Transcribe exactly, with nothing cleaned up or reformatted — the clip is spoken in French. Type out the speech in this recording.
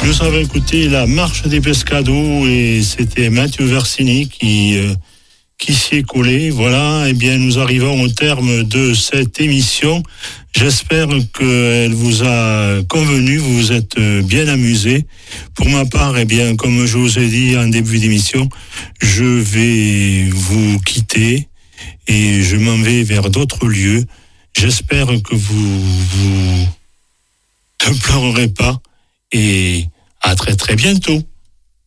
Nous avons écouté la marche des Pescados et c'était Mathieu Versini qui euh, qui s'y est collé. Voilà, eh bien nous arrivons au terme de cette émission. J'espère qu'elle vous a convenu, vous vous êtes bien amusés. Pour ma part, eh bien comme je vous ai dit en début d'émission, je vais vous quitter et je m'en vais vers d'autres lieux. J'espère que vous vous ne pleurerez pas et à très très bientôt.